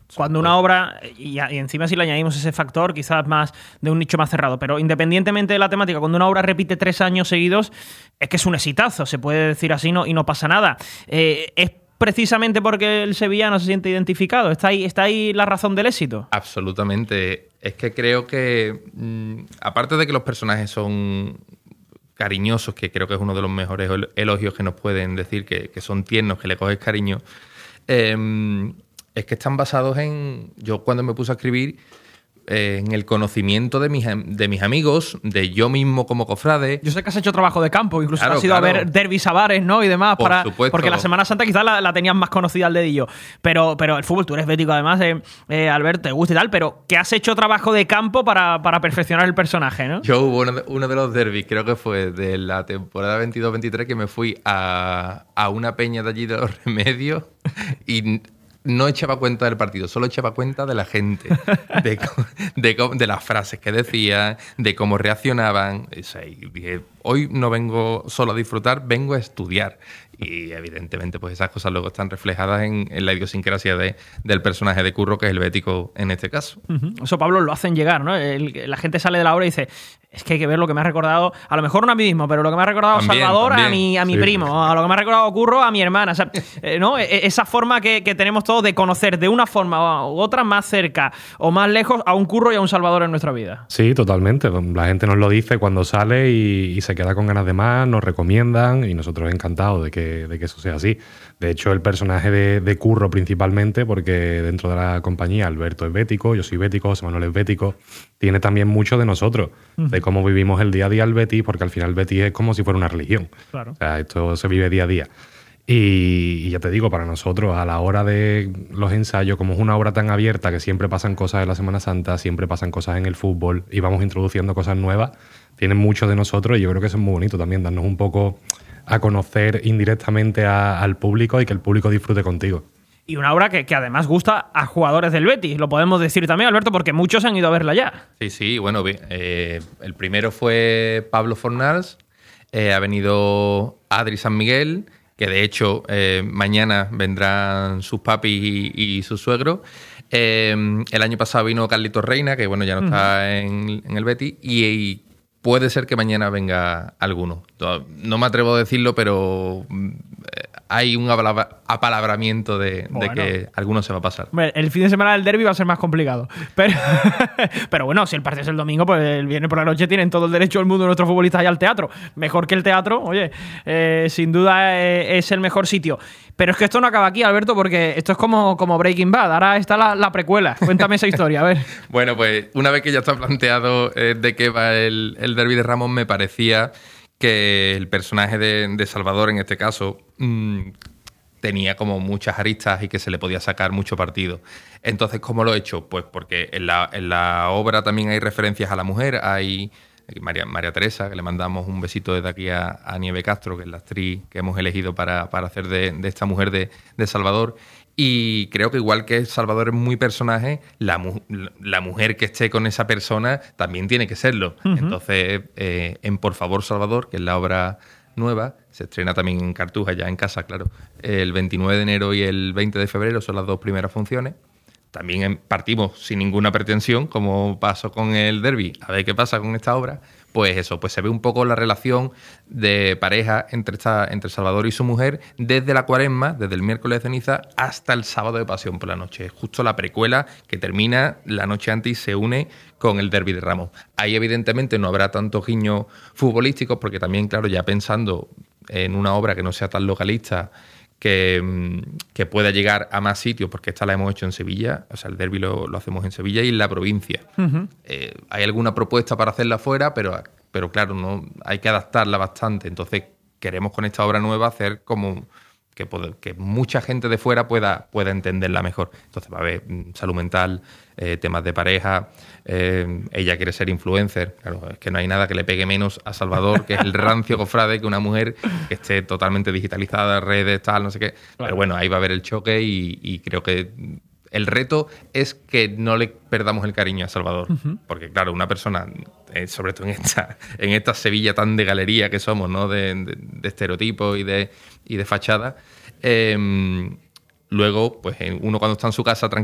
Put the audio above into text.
Cuando una obra, y encima si le añadimos ese factor, quizás más de un nicho más cerrado, pero independientemente de la temática, cuando una obra repite 3 años seguidos, es que es un exitazo, se puede decir así, y no pasa nada. Es precisamente porque el sevillano se siente identificado. ¿Está ahí la razón del éxito? Absolutamente. Es que creo que, aparte de que los personajes son cariñosos, que creo que es uno de los mejores elogios que nos pueden decir, que son tiernos, que le coges cariño, es que están basados en... Yo cuando me puse a escribir, en el conocimiento de mis amigos, de yo mismo como cofrade. Yo sé que has hecho trabajo de campo, incluso has ido a ver derbis a bares, ¿no? Y demás, por supuesto. Porque la Semana Santa quizás la tenías más conocida al dedillo. Pero el fútbol, tú eres bético además, Albert, te gusta y tal, pero que has hecho trabajo de campo para perfeccionar el personaje, ¿no? Yo hubo uno de los derbis, creo que fue de la temporada 22-23, que me fui a una peña de allí de Los Remedios y... no echaba cuenta del partido, solo echaba cuenta de la gente, de las frases que decían, de cómo reaccionaban. O sea, y dije, hoy no vengo solo a disfrutar, vengo a estudiar. Y evidentemente pues esas cosas luego están reflejadas en la idiosincrasia del personaje de Curro, que es el bético en este caso. Eso, Pablo, lo hacen llegar, ¿no? La gente sale de la obra y dice, es que hay que ver lo que me ha recordado, a lo mejor no a mí mismo, pero lo que me ha recordado Salvador también. a mi primo, a lo que me ha recordado Curro a mi hermana. O sea, ¿no? Esa forma que tenemos todos de conocer de una forma u otra más cerca o más lejos a un Curro y a un Salvador en nuestra vida. Sí, totalmente. La gente nos lo dice cuando sale y se queda con ganas de más, nos recomiendan y nosotros encantados de que eso sea así. De hecho, el personaje de Curro principalmente, porque dentro de la compañía Alberto es bético, yo soy bético, José Manuel es bético, tiene también mucho de nosotros, de cómo vivimos el día a día el Betis, porque al final el Betis es como si fuera una religión. Claro. O sea, esto se vive día a día. Y ya te digo, para nosotros, a la hora de los ensayos, como es una obra tan abierta que siempre pasan cosas en la Semana Santa, siempre pasan cosas en el fútbol y vamos introduciendo cosas nuevas, tienen mucho de nosotros y yo creo que eso es muy bonito también, darnos un poco a conocer indirectamente al público y que el público disfrute contigo. Y una obra que además gusta a jugadores del Betis, lo podemos decir también, Alberto, porque muchos han ido a verla ya. Sí, bueno, el primero fue Pablo Fornals, ha venido Adri San Miguel, que de hecho mañana vendrán sus papis y su suegro. El año pasado vino Carlitos Reina, que bueno, ya no está en el Betis, y puede ser que mañana venga alguno. No me atrevo a decirlo, pero hay un apalabramiento de que alguno se va a pasar. Bueno, el fin de semana del derbi va a ser más complicado. Pero bueno, si el partido es el domingo, pues el viernes por la noche tienen todo el derecho del mundo de nuestros futbolistas allá al teatro. Mejor que el teatro, oye, sin duda es el mejor sitio. Pero es que esto no acaba aquí, Alberto, porque esto es como Breaking Bad. Ahora está la precuela. Cuéntame esa historia, a ver. Bueno, pues una vez que ya está planteado de qué va el derbi de Ramos, me parecía que el personaje de Salvador, en este caso, tenía como muchas aristas y que se le podía sacar mucho partido. Entonces, ¿cómo lo he hecho? Pues porque en la obra también hay referencias a la mujer. Hay María Teresa, que le mandamos un besito desde aquí a Nieve Castro, que es la actriz que hemos elegido para hacer de esta mujer de Salvador. Y creo que igual que Salvador es muy personaje, la mujer que esté con esa persona también tiene que serlo. Entonces, en Por favor, Salvador, que es la obra nueva, se estrena también en Cartuja, ya en casa, claro. El 29 de enero y el 20 de febrero son las 2 primeras funciones. También partimos sin ninguna pretensión, como pasó con el derbi, a ver qué pasa con esta obra. Pues eso, pues se ve un poco la relación de pareja entre Salvador y su mujer desde la Cuaresma, desde el miércoles de ceniza hasta el sábado de Pasión por la noche. Es justo la precuela que termina la noche antes y se une con el derbi de Ramos. Ahí evidentemente no habrá tantos guiños futbolísticos porque también, claro, ya pensando en una obra que no sea tan localista, que pueda llegar a más sitios, porque esta la hemos hecho en Sevilla, o sea, el derbi lo hacemos en Sevilla y en la provincia. Hay alguna propuesta para hacerla fuera, pero claro, no hay que adaptarla bastante. Entonces, queremos con esta obra nueva hacer como que mucha gente de fuera pueda entenderla mejor. Entonces va a haber salud mental, temas de pareja, ella quiere ser influencer. Claro, es que no hay nada que le pegue menos a Salvador, que es el rancio cofrade, que una mujer que esté totalmente digitalizada, redes, tal, no sé qué. Claro. Pero bueno, ahí va a haber el choque y creo que el reto es que no le perdamos el cariño a Salvador. Porque claro, una persona, sobre todo en esta Sevilla tan de galería que somos, ¿no? De estereotipos y de fachada, luego, pues uno cuando está en su casa tranquilo,